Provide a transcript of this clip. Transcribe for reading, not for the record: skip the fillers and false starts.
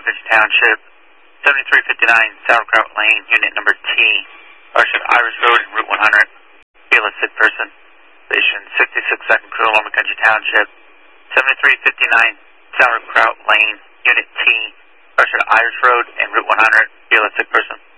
McCutcheon Township, 7359 Sauerkraut Lane, Unit Number T, Ocean Irish Road and Route 100. Feel a sick person. Station 66 2nd Crew, McCutcheon Township, 7359 Sauerkraut Lane, Unit T, Ocean Irish Road and Route 100. Feel a sick person.